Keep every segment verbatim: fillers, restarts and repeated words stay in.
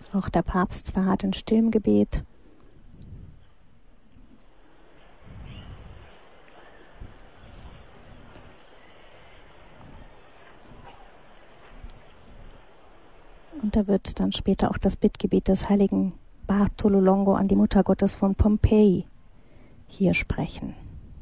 Auch der Papst verharrt in stillem Gebet. Und da wird dann später auch das Bittgebet des heiligen Bartolo Longo an die Muttergottes von Pompeji hier sprechen.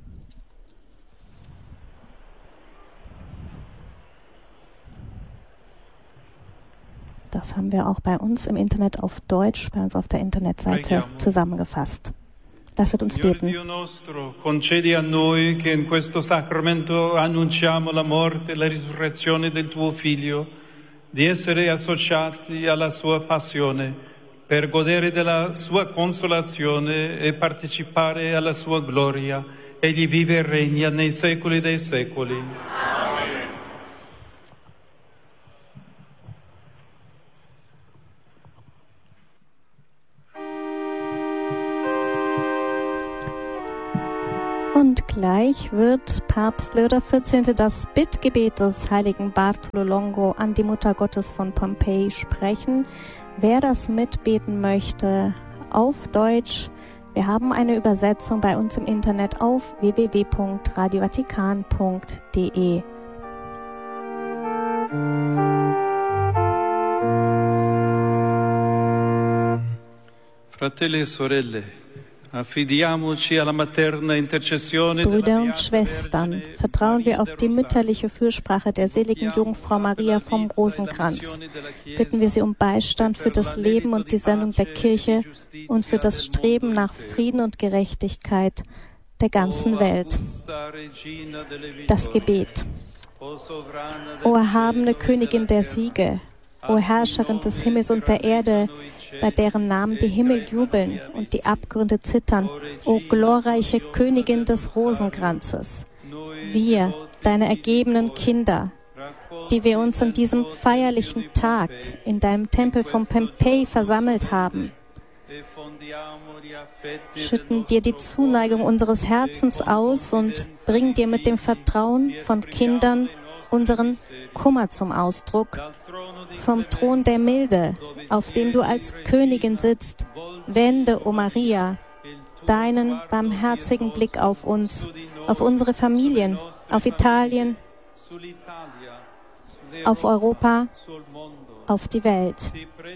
Das haben wir auch bei uns im Internet auf Deutsch, bei uns auf der Internetseite zusammengefasst. Lasset uns beten. Dio nostro, concedi a noi che in questo sacramento annunciamo la morte e la risurrezione del tuo Figlio, di essere associati alla sua passione, per godere della sua consolazione e partecipare alla sua gloria. Egli vive e regna nei secoli dei secoli. Und gleich wird Papst Leo der vierzehnte. das Bittgebet des heiligen Bartolo Longo an die Muttergottes von Pompeji sprechen. Wer das mitbeten möchte, auf Deutsch. Wir haben eine Übersetzung bei uns im Internet auf w w w punkt radio vatikan punkt d e. Fratelli e sorelle, affidiamoci alla materna intercessione Brüder und Schwestern, vertrauen wir auf die mütterliche Fürsprache der seligen Jungfrau Maria vom Rosenkranz. Bitten wir sie um Beistand für das Leben und die Sendung der Kirche und für das Streben nach Frieden und Gerechtigkeit der ganzen Welt. Das Gebet. O erhabene Königin der Siege, o Herrscherin des Himmels und der Erde, bei deren Namen die Himmel jubeln und die Abgründe zittern, o glorreiche Königin des Rosenkranzes. Wir, deine ergebenen Kinder, die wir uns an diesem feierlichen Tag in deinem Tempel von Pompeji versammelt haben, schütten dir die Zuneigung unseres Herzens aus und bringen dir mit dem Vertrauen von Kindern unseren Kummer zum Ausdruck. Vom Thron der Milde, auf dem du als Königin sitzt, wende, o Maria, deinen barmherzigen Blick auf uns, auf unsere Familien, auf Italien, auf Europa, auf die Welt.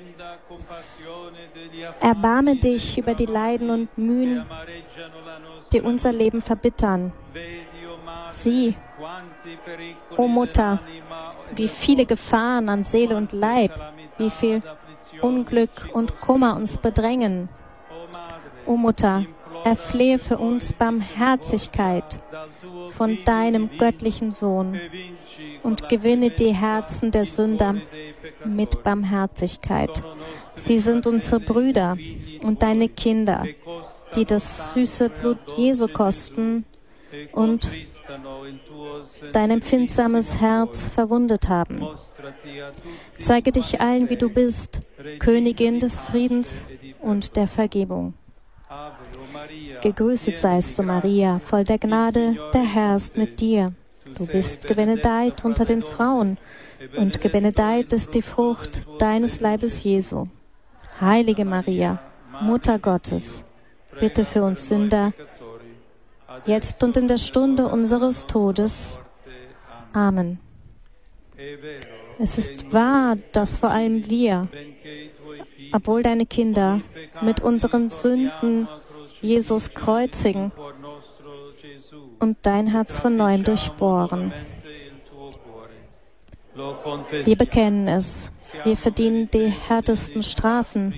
Erbarme dich über die Leiden und Mühen, die unser Leben verbittern. Sieh, o Mutter, wie viele Gefahren an Seele und Leib, wie viel Unglück und Kummer uns bedrängen. O Mutter, erflehe für uns Barmherzigkeit von deinem göttlichen Sohn und gewinne die Herzen der Sünder mit Barmherzigkeit. Sie sind unsere Brüder und deine Kinder, die das süße Blut Jesu kosten und dein empfindsames Herz verwundet haben. Zeige dich allen, wie du bist, Königin des Friedens und der Vergebung. Gegrüßet seist du, Maria, voll der Gnade, der Herr ist mit dir. Du bist gebenedeit unter den Frauen, und gebenedeit ist die Frucht deines Leibes Jesu. Heilige Maria, Mutter Gottes, bitte für uns Sünder, jetzt und in der Stunde unseres Todes. Amen. Es ist wahr, dass vor allem wir, obwohl deine Kinder mit unseren Sünden Jesus kreuzigen und dein Herz von neuem durchbohren. Wir bekennen es. Wir verdienen die härtesten Strafen.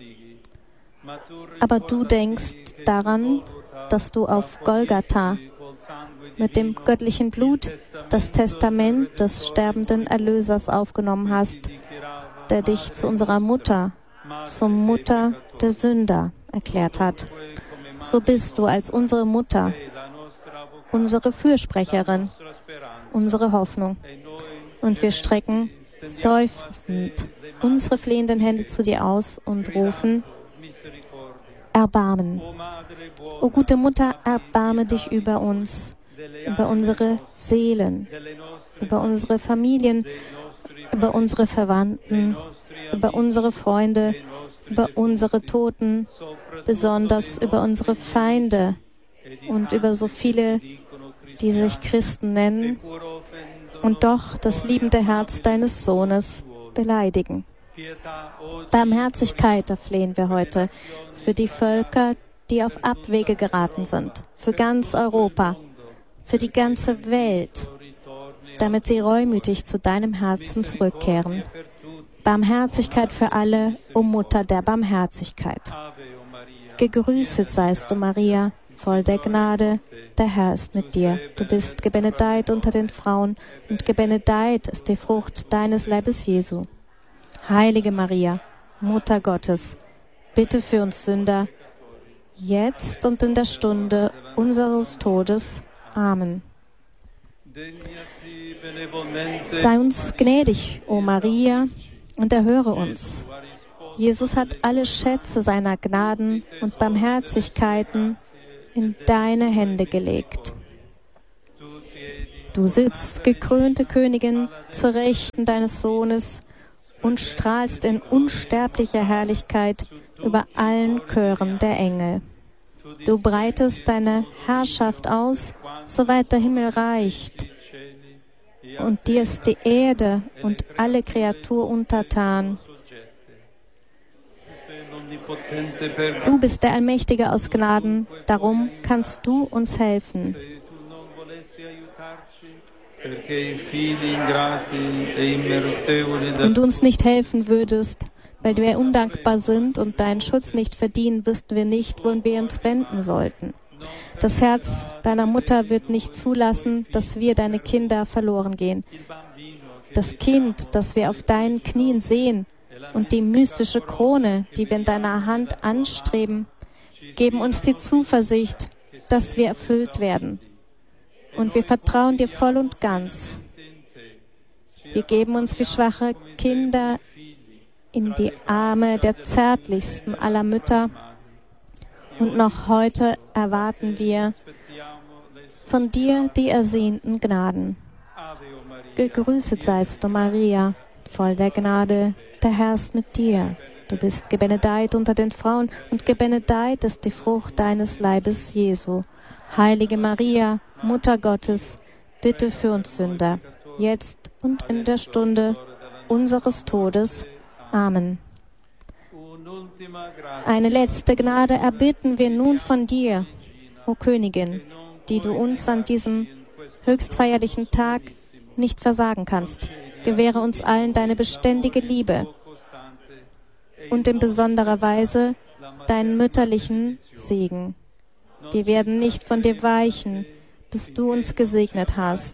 Aber du denkst daran, dass du auf Golgatha mit dem göttlichen Blut das Testament des sterbenden Erlösers aufgenommen hast, der dich zu unserer Mutter, zur Mutter der Sünder erklärt hat. So bist du als unsere Mutter, unsere Fürsprecherin, unsere Hoffnung. Und wir strecken seufzend unsere flehenden Hände zu dir aus und rufen: Erbarmen. O gute Mutter, erbarme dich über uns, über unsere Seelen, über unsere Familien, über unsere Verwandten, über unsere Freunde, über unsere Toten, besonders über unsere Feinde und über so viele, die sich Christen nennen und doch das liebende Herz deines Sohnes beleidigen. Barmherzigkeit erflehen wir heute für die Völker, die auf Abwege geraten sind, für ganz Europa, für die ganze Welt, damit sie reumütig zu deinem Herzen zurückkehren. Barmherzigkeit für alle, o Mutter der Barmherzigkeit. Gegrüßet seist du, Maria, voll der Gnade, der Herr ist mit dir. Du bist gebenedeit unter den Frauen, und gebenedeit ist die Frucht deines Leibes, Jesu. Heilige Maria, Mutter Gottes, bitte für uns Sünder, jetzt und in der Stunde unseres Todes. Amen. Sei uns gnädig, o Maria, und erhöre uns. Jesus hat alle Schätze seiner Gnaden und Barmherzigkeiten in deine Hände gelegt. Du sitzt, gekrönte Königin, zur Rechten deines Sohnes und strahlst in unsterblicher Herrlichkeit über allen Chören der Engel. Du breitest deine Herrschaft aus, soweit der Himmel reicht, und dir ist die Erde und alle Kreatur untertan. Du bist der Allmächtige aus Gnaden, darum kannst du uns helfen. Wenn du uns nicht helfen würdest, weil wir undankbar sind und deinen Schutz nicht verdienen, wüssten wir nicht, wohin wir uns wenden sollten. Das Herz deiner Mutter wird nicht zulassen, dass wir, deine Kinder, verloren gehen. Das Kind, das wir auf deinen Knien sehen, und die mystische Krone, die wir in deiner Hand anstreben, geben uns die Zuversicht, dass wir erfüllt werden. Und wir vertrauen dir voll und ganz. Wir geben uns wie schwache Kinder in die Arme der zärtlichsten aller Mütter. Und noch heute erwarten wir von dir die ersehnten Gnaden. Gegrüßet seist du, Maria, voll der Gnade, der Herr ist mit dir. Du bist gebenedeit unter den Frauen, und gebenedeit ist die Frucht deines Leibes, Jesu. Heilige Maria, Mutter Gottes, bitte für uns Sünder, jetzt und in der Stunde unseres Todes. Amen. Eine letzte Gnade erbitten wir nun von dir, o Königin, die du uns an diesem höchstfeierlichen Tag nicht versagen kannst. Gewähre uns allen deine beständige Liebe und in besonderer Weise deinen mütterlichen Segen. Wir werden nicht von dir weichen, bis du uns gesegnet hast.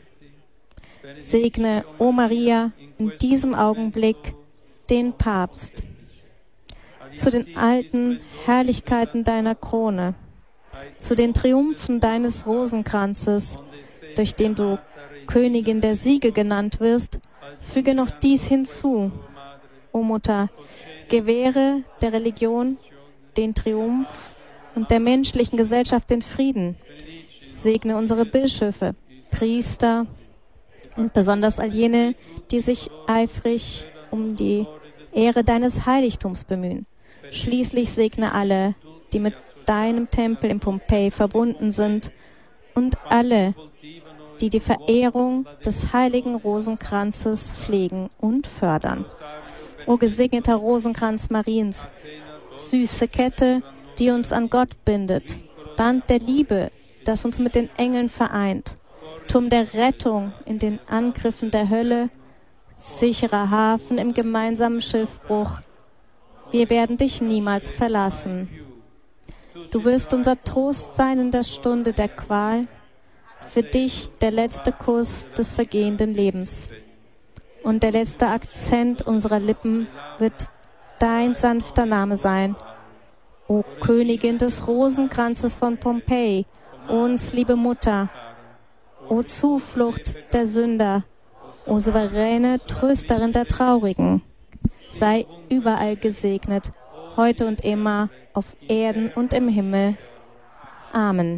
Segne, o Maria, in diesem Augenblick den Papst zu den alten Herrlichkeiten deiner Krone, zu den Triumphen deines Rosenkranzes, durch den du Königin der Siege genannt wirst, füge noch dies hinzu, o Mutter, gewähre der Religion den Triumph und der menschlichen Gesellschaft den Frieden. Segne unsere Bischöfe, Priester und besonders all jene, die sich eifrig um die Ehre deines Heiligtums bemühen. Schließlich segne alle, die mit deinem Tempel in Pompeji verbunden sind, und alle, die die Verehrung des heiligen Rosenkranzes pflegen und fördern. O gesegneter Rosenkranz Mariens, süße Kette, die uns an Gott bindet, Band der Liebe, das uns mit den Engeln vereint, Turm der Rettung in den Angriffen der Hölle, sicherer Hafen im gemeinsamen Schiffbruch. Wir werden dich niemals verlassen. Du wirst unser Trost sein in der Stunde der Qual, für dich der letzte Kuss des vergehenden Lebens. Und der letzte Akzent unserer Lippen wird dein sanfter Name sein. O Königin des Rosenkranzes von Pompeji, uns liebe Mutter, o Zuflucht der Sünder, o souveräne Trösterin der Traurigen, sei überall gesegnet, heute und immer, auf Erden und im Himmel. Amen.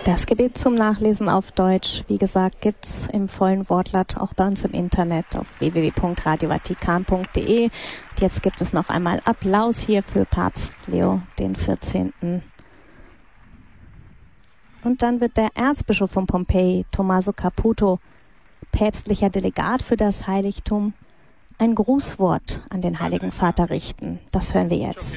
Das Gebet zum Nachlesen auf Deutsch, wie gesagt, gibt's im vollen Wortlaut auch bei uns im Internet auf w w w punkt radio vatikan punkt d e. Und jetzt gibt es noch einmal Applaus hier für Papst Leo den vierzehnten. Und dann wird der Erzbischof von Pompeji, Tommaso Caputo, päpstlicher Delegat für das Heiligtum, ein Grußwort an den Heiligen Vater richten. Das hören wir jetzt.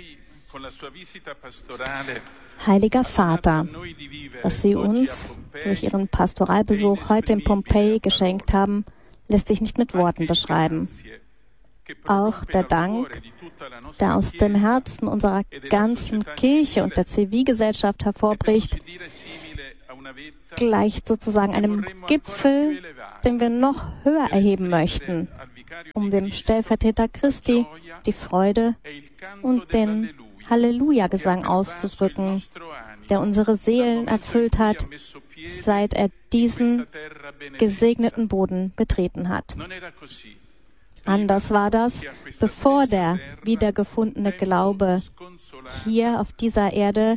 Heiliger Vater, was Sie uns durch Ihren Pastoralbesuch heute in Pompeji geschenkt haben, lässt sich nicht mit Worten beschreiben. Auch der Dank, der aus dem Herzen unserer ganzen Kirche und der Zivilgesellschaft hervorbricht, gleicht sozusagen einem Gipfel, den wir noch höher erheben möchten, um dem Stellvertreter Christi die Freude und den Halleluja-Gesang auszudrücken, der unsere Seelen erfüllt hat, seit er diesen gesegneten Boden betreten hat. Anders war das, bevor der wiedergefundene Glaube hier auf dieser Erde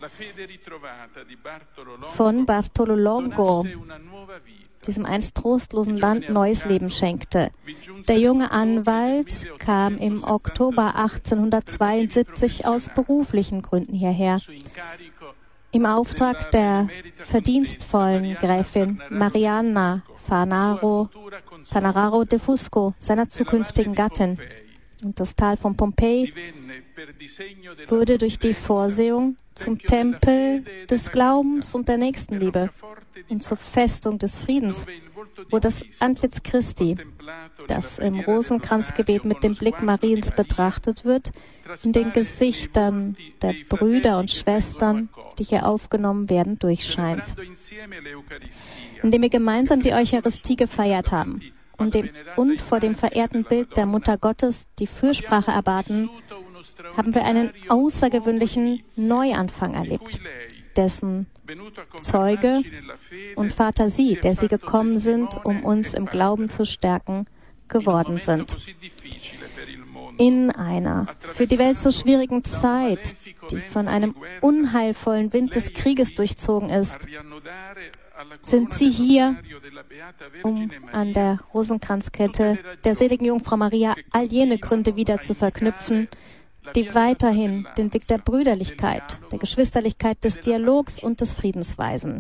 von Bartolo Longo, diesem einst trostlosen Land, neues Leben schenkte. Der junge Anwalt kam im Oktober achtzehnhundertzweiundsiebzig aus beruflichen Gründen hierher, im Auftrag der verdienstvollen Gräfin Marianna Fanaro, Fanararo de Fusco, seiner zukünftigen Gattin. Und das Tal von Pompeji wurde durch die Vorsehung zum Tempel des Glaubens und der Nächstenliebe und zur Festung des Friedens, wo das Antlitz Christi, das im Rosenkranzgebet mit dem Blick Mariens betrachtet wird, in den Gesichtern der Brüder und Schwestern, die hier aufgenommen werden, durchscheint. Indem wir gemeinsam die Eucharistie gefeiert haben und, dem, und vor dem verehrten Bild der Mutter Gottes die Fürsprache erbaten, haben wir einen außergewöhnlichen Neuanfang erlebt, dessen Zeuge und Vater Sie, der Sie gekommen sind, um uns im Glauben zu stärken, geworden sind. In einer für die Welt so schwierigen Zeit, die von einem unheilvollen Wind des Krieges durchzogen ist, sind Sie hier, um an der Rosenkranzkette der seligen Jungfrau Maria all jene Gründe wieder zu verknüpfen, die weiterhin den Weg der Brüderlichkeit, der Geschwisterlichkeit, des Dialogs und des Friedens weisen.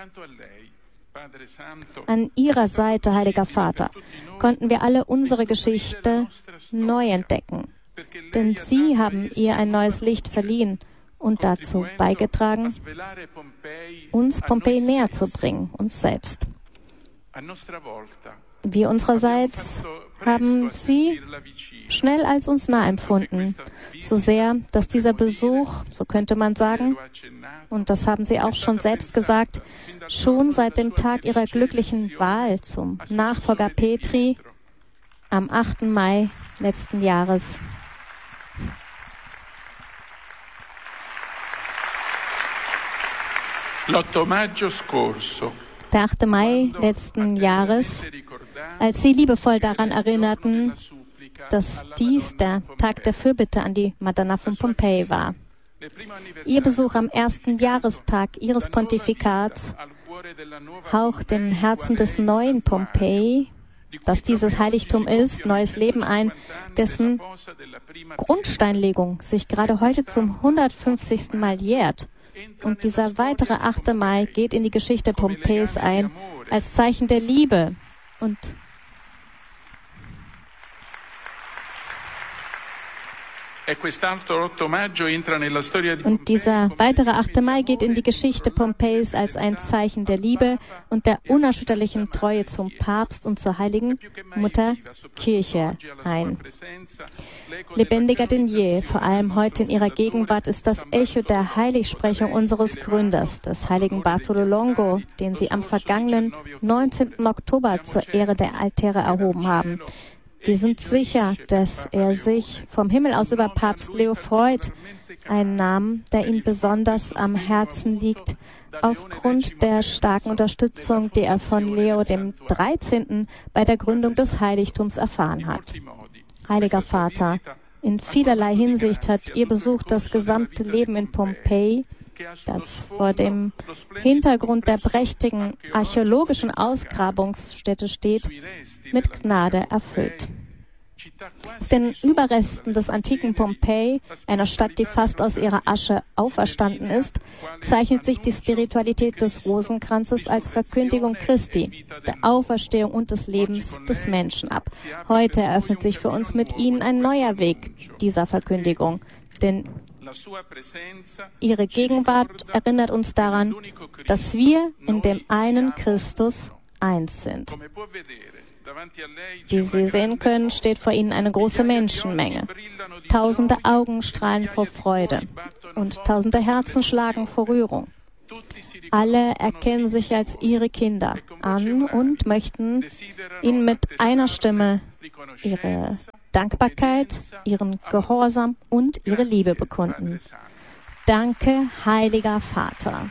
An Ihrer Seite, Heiliger Vater, konnten wir alle unsere Geschichte neu entdecken, denn Sie haben ihr ein neues Licht verliehen und dazu beigetragen, uns Pompeji näher zu bringen, uns selbst. Wir unsererseits haben Sie schnell als uns nah empfunden, so sehr, dass dieser Besuch, so könnte man sagen, und das haben Sie auch schon selbst gesagt, schon seit dem Tag Ihrer glücklichen Wahl zum Nachfolger Petri am achten Mai letzten Jahres Der achte Mai letzten Jahres, als Sie liebevoll daran erinnerten, dass dies der Tag der Fürbitte an die Madonna von Pompeji war. Ihr Besuch am ersten Jahrestag Ihres Pontifikats haucht im Herzen des neuen Pompeji, das dieses Heiligtum ist, neues Leben ein, dessen Grundsteinlegung sich gerade heute zum hundertfünfzigsten Mal jährt. Und dieser weitere achte Mai geht in die Geschichte Pompejis ein, als Zeichen der Liebe und Und dieser weitere achte Mai geht in die Geschichte Pompejis als ein Zeichen der Liebe und der unerschütterlichen Treue zum Papst und zur heiligen Mutter Kirche ein. Lebendiger denn je, vor allem heute in ihrer Gegenwart, ist das Echo der Heiligsprechung unseres Gründers, des heiligen Bartolo Longo, den Sie am vergangenen neunzehnten Oktober zur Ehre der Altäre erhoben haben. Wir sind sicher, dass er sich vom Himmel aus über Papst Leo freut, einen Namen, der ihm besonders am Herzen liegt, aufgrund der starken Unterstützung, die er von Leo dem dreizehnten bei der Gründung des Heiligtums erfahren hat. Heiliger Vater, in vielerlei Hinsicht hat Ihr Besuch das gesamte Leben in Pompeji das vor dem Hintergrund der prächtigen archäologischen Ausgrabungsstätte steht, mit Gnade erfüllt. Den Überresten des antiken Pompeji, einer Stadt, die fast aus ihrer Asche auferstanden ist, zeichnet sich die Spiritualität des Rosenkranzes als Verkündigung Christi, der Auferstehung und des Lebens des Menschen ab. Heute eröffnet sich für uns mit ihnen ein neuer Weg dieser Verkündigung, denn ihre Gegenwart erinnert uns daran, dass wir in dem einen Christus eins sind. Wie Sie sehen können, steht vor Ihnen eine große Menschenmenge. Tausende Augen strahlen vor Freude und tausende Herzen schlagen vor Rührung. Alle erkennen sich als ihre Kinder an und möchten ihnen mit einer Stimme ihre Dankbarkeit, ihren Gehorsam und ihre Liebe bekunden. Danke, heiliger Vater.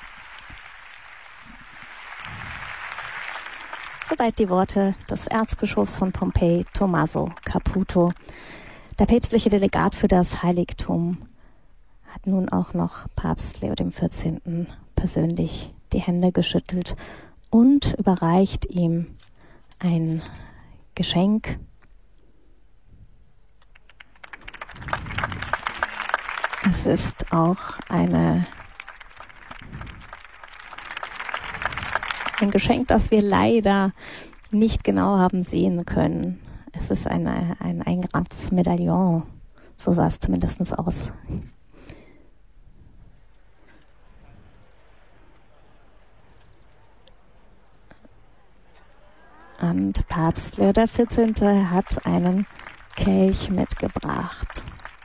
Soweit die Worte des Erzbischofs von Pompeji, Tommaso Caputo. Der päpstliche Delegat für das Heiligtum hat nun auch noch Papst Leo der vierzehnten persönlich die Hände geschüttelt und überreicht ihm ein Geschenk. Es ist auch eine Ein Geschenk, das wir leider nicht genau haben sehen können. Es ist eine, ein eingerahmtes Medaillon. So sah es zumindest aus. Und Papst Leo der vierzehnte hat einen Kelch mitgebracht.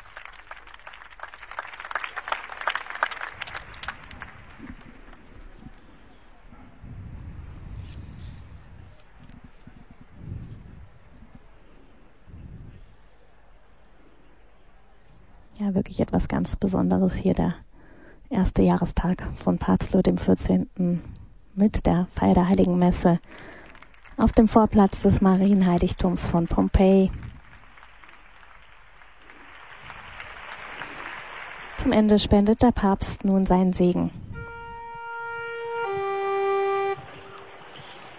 Ja, wirklich etwas ganz Besonderes hier, der erste Jahrestag von Papst Leo der vierzehnten mit der Feier der Heiligen Messe auf dem Vorplatz des Marienheiligtums von Pompeji. Zum Ende spendet der Papst nun seinen Segen.